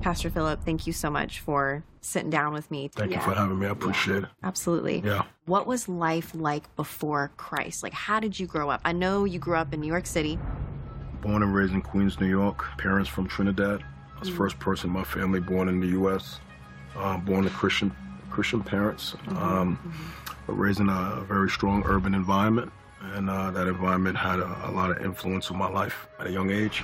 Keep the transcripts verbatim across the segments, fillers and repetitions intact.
Pastor Philip, thank you so much for sitting down with me. Thank yeah. you for having me. I appreciate yeah. it. Absolutely. Yeah. What was life like before Christ? Like, how did you grow up? I know you grew up in New York City. Born and raised in Queens, New York. Parents from Trinidad. I was the first person in my family born in the U S Uh, born to Christian Christian parents. Mm-hmm. Um, mm-hmm. But raised in a very strong urban environment. And uh, that environment had a, a lot of influence on my life at a young age.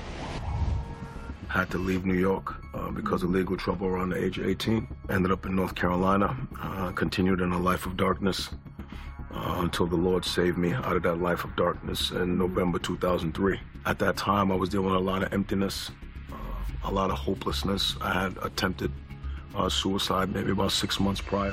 Had to leave New York uh, because of legal trouble around the age of eighteen. Ended up in North Carolina. Uh, continued in a life of darkness uh, until the Lord saved me out of that life of darkness in November two thousand three. At that time, I was dealing with a lot of emptiness, uh, a lot of hopelessness. I had attempted uh, suicide maybe about six months prior.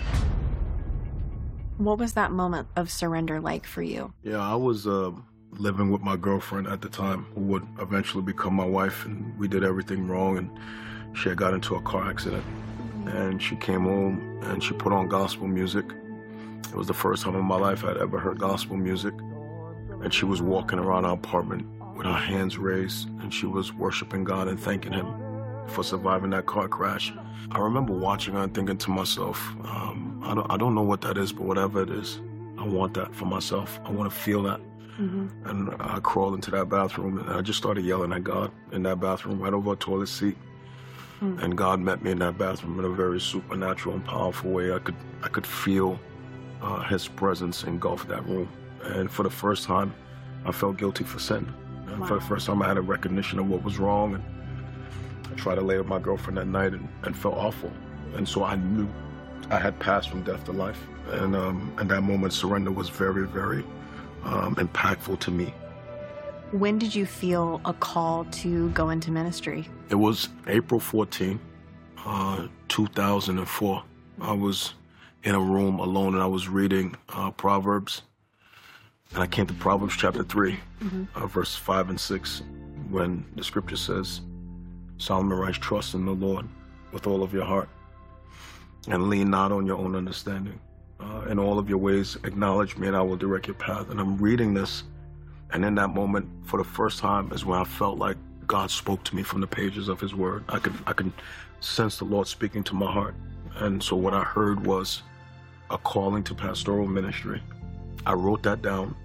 What was that moment of surrender like for you? Yeah, I was uh, living with my girlfriend at the time, who would eventually become my wife, and we did everything wrong, and she had got into a car accident. And she came home and she put on gospel music. It was the first time in my life I'd ever heard gospel music. And she was walking around our apartment with her hands raised, and she was worshiping God and thanking him for surviving that car crash. I remember watching her and thinking to myself, um, I don't, I don't know what that is, but whatever it is, I want that for myself. I want to feel that. Mm-hmm. And I crawled into that bathroom and I just started yelling at God in that bathroom, right over a toilet seat. Mm-hmm. And God met me in that bathroom in a very supernatural and powerful way. I could, I could feel uh, his presence engulf that room. And for the first time, I felt guilty for sin. And wow. For the first time, I had a recognition of what was wrong. And I tried to lay with my girlfriend that night and, and felt awful. And so I knew I had passed from death to life. And, um, and that moment of surrender was very, very um, impactful to me. When did you feel a call to go into ministry? It was April fourteenth, uh, two thousand four. I was in a room alone and I was reading uh, Proverbs. And I came to Proverbs chapter three, mm-hmm. uh, verse five and six, when the scripture says, Solomon writes, trust in the Lord with all of your heart and lean not on your own understanding. Uh, in all of your ways, acknowledge me and I will direct your path. And I'm reading this, and in that moment, for the first time, is when I felt like God spoke to me from the pages of his word. I could, I could sense the Lord speaking to my heart. And so what I heard was a calling to pastoral ministry. I wrote that down.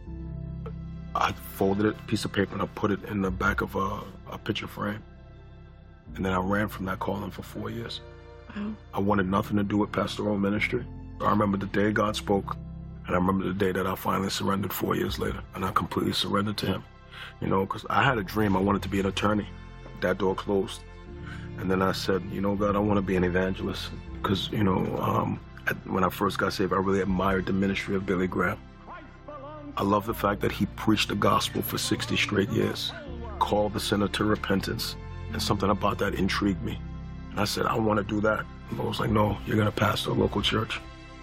I folded it, a piece of paper, and I put it in the back of a, a picture frame. And then I ran from that calling for four years. Wow. I wanted nothing to do with pastoral ministry. I remember the day God spoke, and I remember the day that I finally surrendered four years later, and I completely surrendered to him. You know, because I had a dream. I wanted to be an attorney. That door closed. And then I said, you know, God, I want to be an evangelist. Because, you know, um, at, when I first got saved, I really admired the ministry of Billy Graham. I love the fact that he preached the gospel for sixty straight years, called the sinner to repentance, and something about that intrigued me. And I said, I want to do that. And I was like, no, you're going to pastor a local church.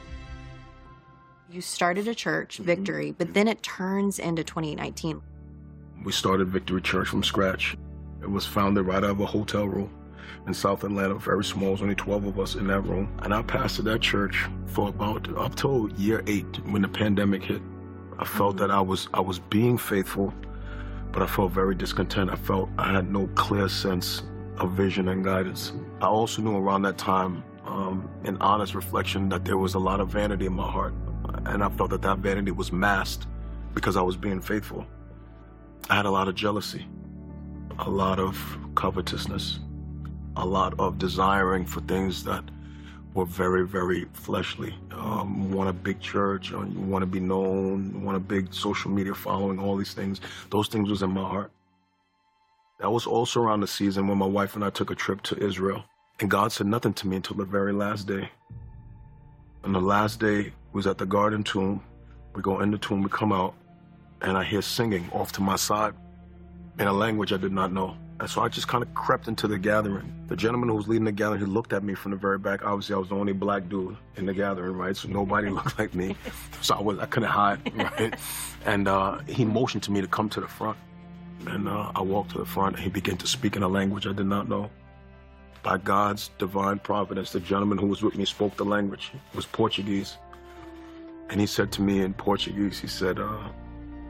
You started a church, Victory, but then it turns into twenty nineteen. We started Victory Church from scratch. It was founded right out of a hotel room in South Atlanta, very small. There was only twelve of us in that room. And I pastored that church for about up till year eight when the pandemic hit. I felt that I was I was being faithful, but I felt very discontent. I felt I had no clear sense of vision and guidance. I also knew around that time, um, in honest reflection, that there was a lot of vanity in my heart. And I felt that that vanity was masked because I was being faithful. I had a lot of jealousy, a lot of covetousness, a lot of desiring for things that were very, very fleshly. Um, want a big church, or you want to be known, want a big social media following, all these things. Those things was in my heart. That was also around the season when my wife and I took a trip to Israel. And God said nothing to me until the very last day. And the last day was at the Garden Tomb. We go in the tomb, we come out, and I hear singing off to my side in a language I did not know. And so I just kind of crept into the gathering. The gentleman who was leading the gathering, he looked at me from the very back. Obviously, I was the only black dude in the gathering, right? So nobody looked like me. So I was I couldn't hide, right? And uh, he motioned to me to come to the front. And uh, I walked to the front, and he began to speak in a language I did not know. By God's divine providence, the gentleman who was with me spoke the language. It was Portuguese. And he said to me in Portuguese, he said, uh,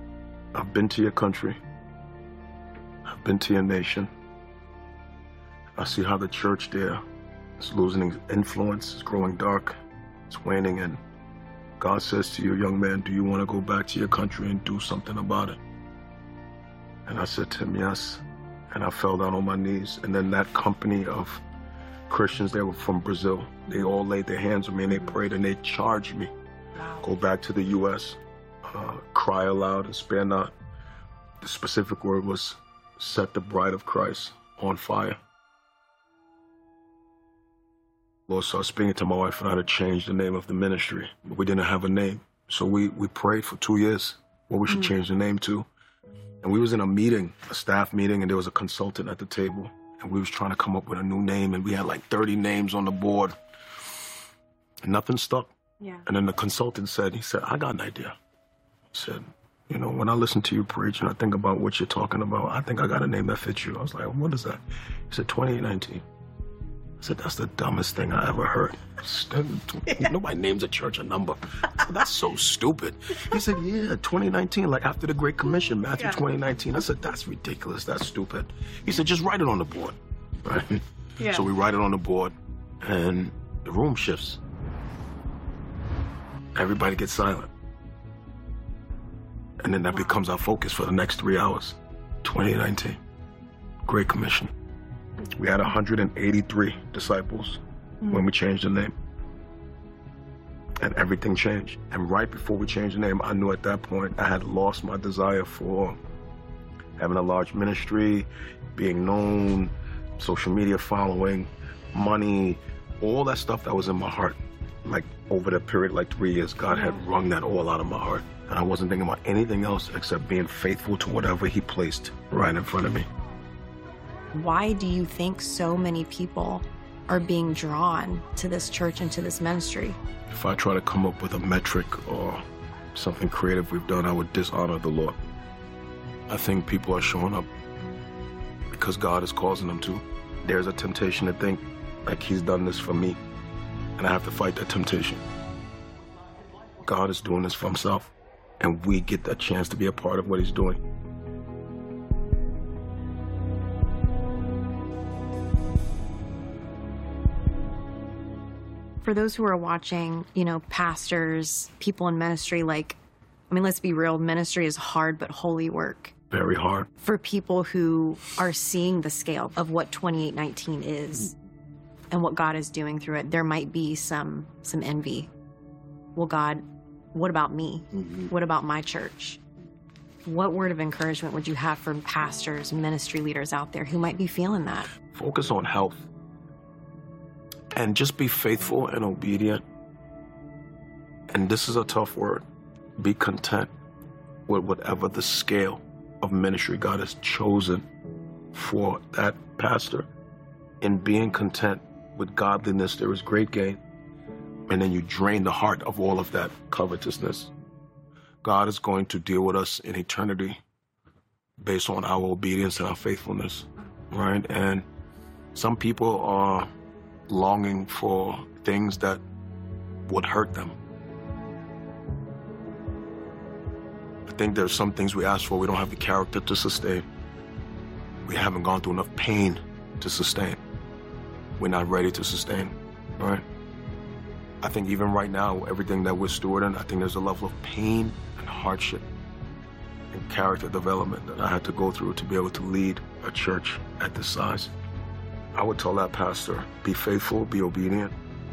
I've been to your country. I've been to your nation. I see how the church there is losing influence, it's growing dark, it's waning, and God says to you, young man, do you want to go back to your country and do something about it? And I said to him, yes. And I fell down on my knees. And then that company of Christians, they were from Brazil, they all laid their hands on me and they prayed and they charged me. Wow. Go back to the U S, uh, cry aloud and spare not. The specific word was, set the bride of Christ on fire. Lord started speaking to my wife and I to change the name of the ministry. But we didn't have a name. So we, we prayed for two years what we should mm-hmm. change the name to. And we was in a meeting, a staff meeting, and there was a consultant at the table. And we was trying to come up with a new name, and we had like thirty names on the board. And nothing stuck. Yeah. And then the consultant said, he said, I got an idea. He said, you know, when I listen to you preach and I think about what you're talking about, I think I got a name that fits you. I was like, what is that? He said, twenty-eight nineteen. I said, that's the dumbest thing I ever heard. Yeah. Nobody names a church a number. Said, that's so stupid. He said, yeah, twenty nineteen, like after the Great Commission, Matthew yeah. twenty nineteen. I said, that's ridiculous. That's stupid. He said, just write it on the board. Right? Yeah. So we write it on the board, and the room shifts. Everybody gets silent. And then that wow. becomes our focus for the next three hours. twenty nineteen, Great Commission. We had one hundred eighty-three disciples mm. when we changed the name. And everything changed. And right before we changed the name, I knew at that point I had lost my desire for having a large ministry, being known, social media following, money, all that stuff that was in my heart. Like over the period, like three years, God had wrung that all out of my heart. And I wasn't thinking about anything else except being faithful to whatever he placed right in front of me. Why do you think so many people are being drawn to this church and to this ministry? If I try to come up with a metric or something creative we've done, I would dishonor the Lord. I think people are showing up because God is causing them to. There's a temptation to think like he's done this for me, and I have to fight that temptation. God is doing this for himself, and we get that chance to be a part of what he's doing. For those who are watching, you know, pastors, people in ministry, like, I mean, let's be real, ministry is hard but holy work. Very hard. For people who are seeing the scale of what twenty-eight nineteen is and what God is doing through it, there might be some some envy. Well, God, what about me? Mm-hmm. What about my church? What word of encouragement would you have for pastors, ministry leaders out there who might be feeling that? Focus on health. And just be faithful and obedient. And this is a tough word. Be content with whatever the scale of ministry God has chosen for that pastor. In being content with godliness, there is great gain. And then you drain the heart of all of that covetousness. God is going to deal with us in eternity based on our obedience and our faithfulness, right? And some people are longing for things that would hurt them. I think there's some things we ask for we don't have the character to sustain. We haven't gone through enough pain to sustain. We're not ready to sustain, right? I think even right now, everything that we're stewarding, I think there's a level of pain and hardship and character development that I had to go through to be able to lead a church at this size. I would tell that pastor, be faithful, be obedient.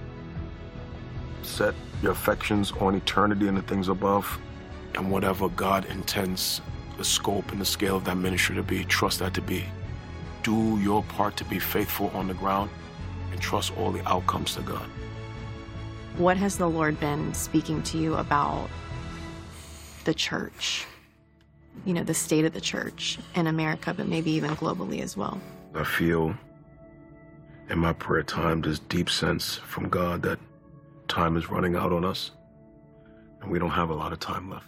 Set your affections on eternity and the things above. And whatever God intends the scope and the scale of that ministry to be, trust that to be. Do your part to be faithful on the ground and trust all the outcomes to God. What has the Lord been speaking to you about the church? You know, the state of the church in America, but maybe even globally as well. I feel in my prayer time this deep sense from God that time is running out on us and we don't have a lot of time left.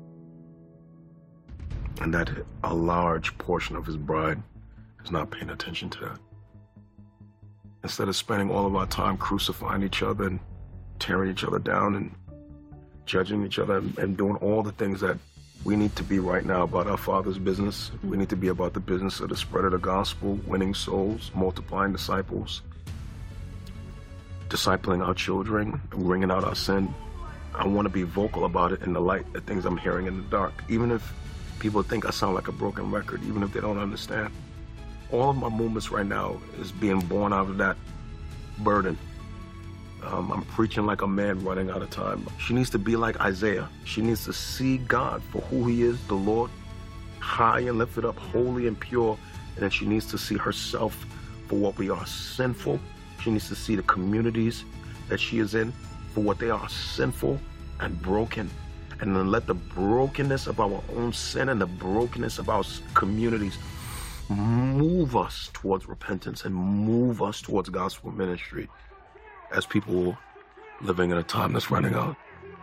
And that a large portion of his bride is not paying attention to that. Instead of spending all of our time crucifying each other and tearing each other down and judging each other and, and doing all the things that We need to be right now about our Father's business. We need to be about the business of the spread of the gospel, winning souls, multiplying disciples, discipling our children, wringing out our sin. I want to be vocal about it in the light, the things I'm hearing in the dark. Even if people think I sound like a broken record, even if they don't understand. All of my movements right now is being born out of that burden. Um, I'm preaching like a man running out of time. She needs to be like Isaiah. She needs to see God for who he is, the Lord, high and lifted up, holy and pure. And then she needs to see herself for what we are, sinful. She needs to see the communities that she is in for what they are, sinful and broken. And then let the brokenness of our own sin and the brokenness of our communities move us towards repentance and move us towards gospel ministry as people living in a time that's running out.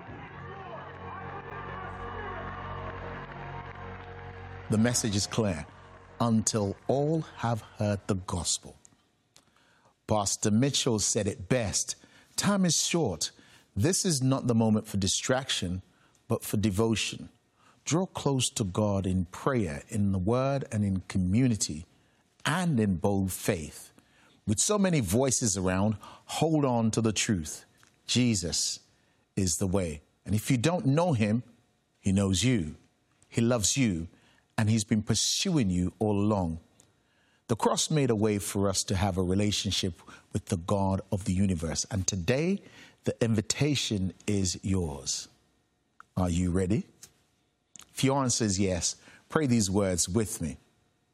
The message is clear. Until all have heard the gospel. Pastor Mitchell said it best. Time is short. This is not the moment for distraction, but for devotion. Draw close to God in prayer, in the word, and in community, and in bold faith. With so many voices around, hold on to the truth. Jesus is the way. And if you don't know him, he knows you. He loves you, and he's been pursuing you all along. The cross made a way for us to have a relationship with the God of the universe. And today, the invitation is yours. Are you ready? If your answer is yes, pray these words with me.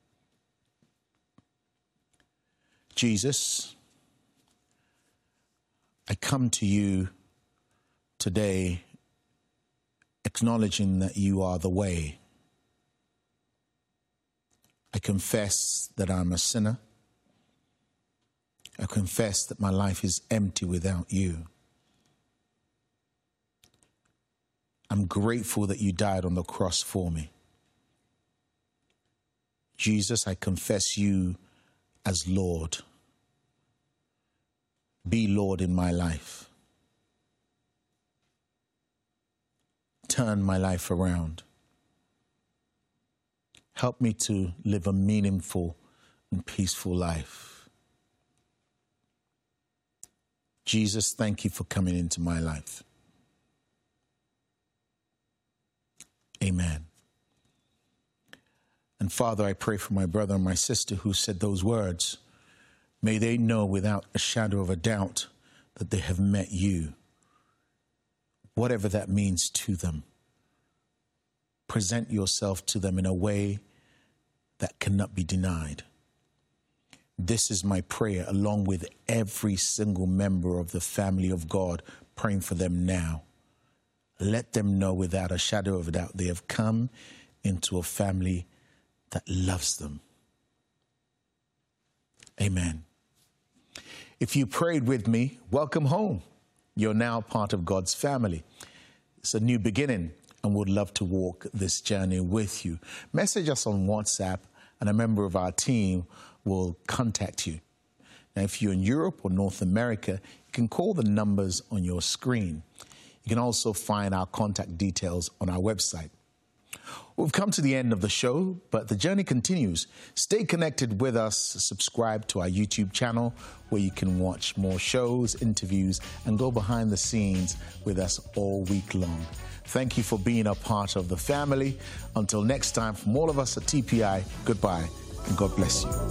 Jesus, I come to you today acknowledging that you are the way. I confess that I'm a sinner. I confess that my life is empty without you. I'm grateful that you died on the cross for me. Jesus, I confess you as Lord. Be Lord in my life. Turn my life around. Help me to live a meaningful and peaceful life. Jesus, thank you for coming into my life. Amen. And Father, I pray for my brother and my sister who said those words. May they know without a shadow of a doubt that they have met you, whatever that means to them. Present yourself to them in a way that cannot be denied. This is my prayer, along with every single member of the family of God, praying for them now. Let them know without a shadow of a doubt they have come into a family that loves them. Amen. If you prayed with me, welcome home. You're now part of God's family. It's a new beginning, and would love to walk this journey with you. Message us on WhatsApp, and a member of our team will contact you. Now, if you're in Europe or North America, you can call the numbers on your screen. You can also find our contact details on our website. We've come to the end of the show, but the journey continues. Stay connected with us. Subscribe to our YouTube channel where you can watch more shows, interviews, and go behind the scenes with us all week long. Thank you for being a part of the family. Until next time, from all of us at T P I, goodbye and God bless you.